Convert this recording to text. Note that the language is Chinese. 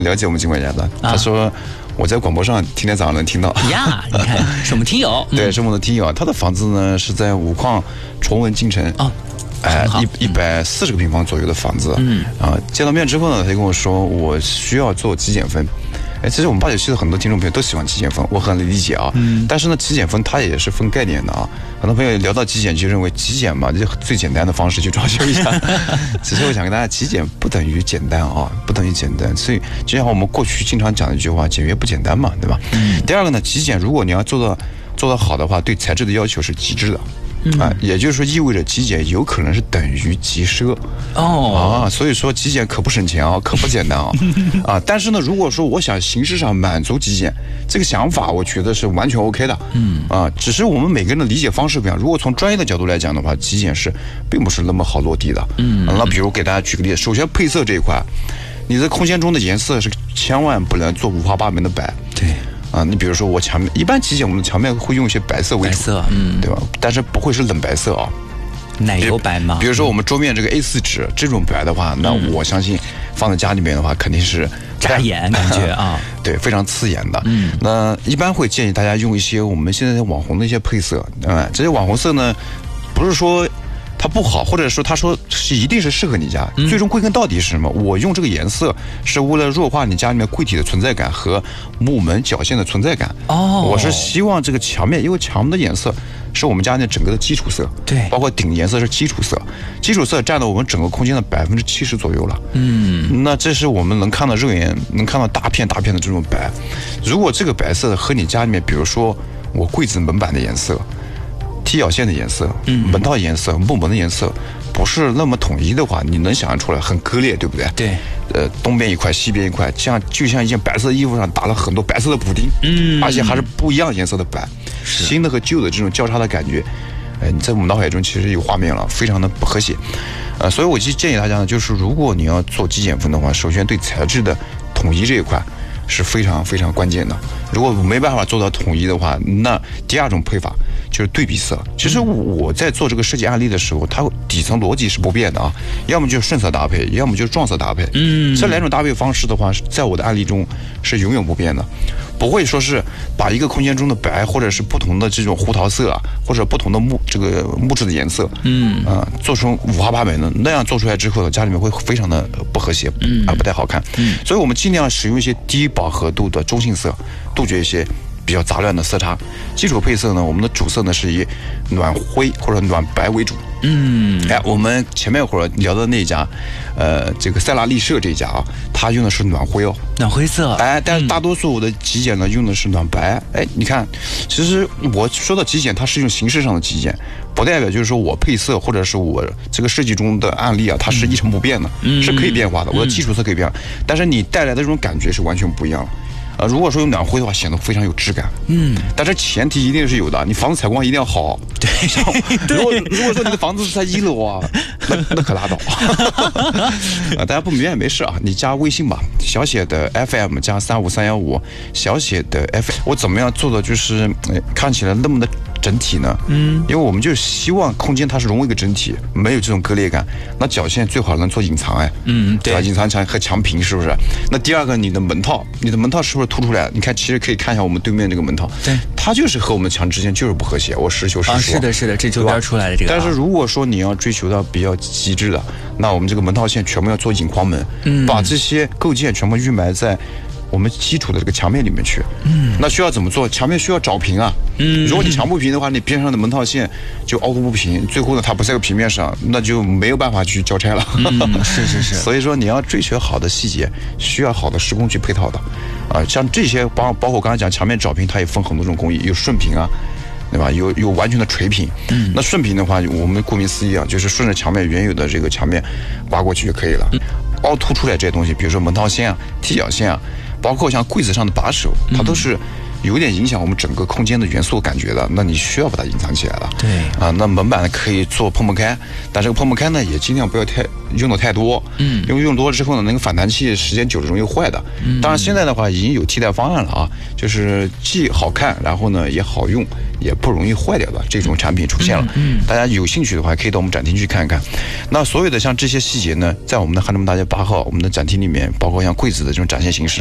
了解我们金管家的，他说我在广播上天天早上能听到呀。你看，是我们听友， 对，是我们的听友啊。他的房子呢是在5矿崇文金城140个平方左右的房子。见到面之后呢，他就跟我说我需要做极简风。其实我们897的很多听众朋友都喜欢极简风，我很理解啊。但是呢，极简风它也是分概念的啊。很多朋友聊到极简就认为极简嘛，就最简单的方式去装修一下。其实我想跟大家，极简不等于简单啊，不等于简单。所以就像我们过去经常讲的一句话，简约不简单嘛，对吧？第二个呢，极简如果你要做到好的话，对材质的要求是极致的。也就是说，意味着极简有可能是等于极奢所以说极简可不省钱啊，可不简单啊但是呢，如果说我想形式上满足极简这个想法，我觉得是完全 OK 的。只是我们每个人的理解方式不一样。如果从专业的角度来讲的话，极简并不是那么好落地的。那比如给大家举个例子，首先配色这一块，你在空间中的颜色是千万不能做五花八门的白。 对。 你比如说我墙面，一般极简我们的墙面会用一些白色为主， 白色， 对吧？但是不会是冷白色啊。 奶油白吗？ 比如说我们桌面这个 A4 纸这种白的话，那我相信放在家里面的话，肯定是扎眼感觉啊。 对，非常刺眼的。那一般会建议大家用一些我们现在网红的一些配色。这些网红色呢，不是说它不好，或者说他说是一定是适合你家，最终归根到底是什么？我用这个颜色是为了弱化你家里面柜体的存在感和木门角线的存在感。我是希望这个墙面，因为墙的颜色是我们家那整个的基础色， 对， 包括顶颜色是基础色，基础色占了我们整个空间的70%左右了。那这是我们能看到肉眼能看到大片大片的这种白。如果这个白色和你家里面，比如说我柜子门板的颜色、踢脚线的颜色、门套颜色、木门的颜色不是那么统一的话，你能想象出来很割裂，对不对？ 对。 东边一块，西边一块，就像一件白色的衣服上打了很多白色的补丁，而且还是不一样颜色的白，新的和旧的这种交叉的感觉，你在我们脑海中其实有画面了，非常的不和谐。所以我就建议大家呢，就是如果你要做极简风的话，首先对材质的统一这一块是非常非常关键的。如果没办法做到统一的话，那第二种配法就是对比色。其实我在做这个设计案例的时候，它底层逻辑是不变的啊，要么就是顺色搭配，要么就是撞色搭配。这两种搭配方式的话，在我的案例中是永远不变的，不会说是把一个空间中的白，或者是不同的这种胡桃色啊，或者不同的木质的颜色，做成五花八门的，那样做出来之后，家里面会非常的不和谐，不太好看。所以我们尽量使用一些低饱和度的中性色，杜绝一些比较杂乱的色差。基础配色呢，我们的主色呢是以暖灰或者暖白为主。我们前面一会儿聊的那家，这个塞拉丽舍这家啊，它用的是暖灰哦， 暖灰色。 但是大多数我的极简呢用的是暖白。你看，其实我说到极简，它是用形式上的极简，不代表就是说我配色或者是我这个设计中的案例啊，它是一成不变的，是可以变化的。我的基础色可以变化，但是你带来的这种感觉是完全不一样了。如果说用暖灰的话，显得非常有质感。但是前提一定是有的，你房子采光一定要好。 对， 如果说你的房子是在1楼啊，那可拉倒。大家不明白没事啊，你加微信吧，小写的 FM 加35315，小写的 FM。我怎么样做的就是看起来那么的整体呢？因为我们就希望空间它是融为一个整体，没有这种割裂感。那角线最好能做隐藏，对吧？隐藏墙和墙屏是不是？那第二个，你的门套是不是凸出来？你看，其实可以看一下我们对面这个门套， 对， 它就是和我们墙之间就是不和谐。我实事求是说， 是的，这就边出来的这个。 但是如果说你要追求到比较极致的，那我们这个门套线全部要做隐框门，把这些构件全部预埋在我们基础的这个墙面里面去。那需要怎么做？墙面需要找平啊。如果你墙不平的话，你边上的门套线就凹凸不平，最后呢它不在个平面上，那就没有办法去交差了。 是。 所以说你要追求好的细节，需要好的施工去配套的。像这些包括我刚才讲墙面找平，它也分很多种工艺，有顺平啊，对吧？有完全的垂平。那顺平的话，我们顾名思义啊，就是顺着墙面原有的这个墙面刮过去就可以了。凹凸出来这些东西，比如说门套线啊、踢脚线啊，包括像柜子上的把手，它都是有点影响我们整个空间的元素感觉的，那你需要把它隐藏起来了。 对啊，那门板呢可以做碰不开，但这个碰不开呢也尽量不要用的太多，因为用多了之后呢，那个反弹器时间久了容易坏的。当然现在的话已经有替代方案了啊，就是既好看，然后呢也好用，也不容易坏掉的这种产品出现了。大家有兴趣的话，可以到我们展厅去看一看。那所有的像这些细节呢，在我们的汉中大街8号我们的展厅里面，包括像柜子的这种展现形式。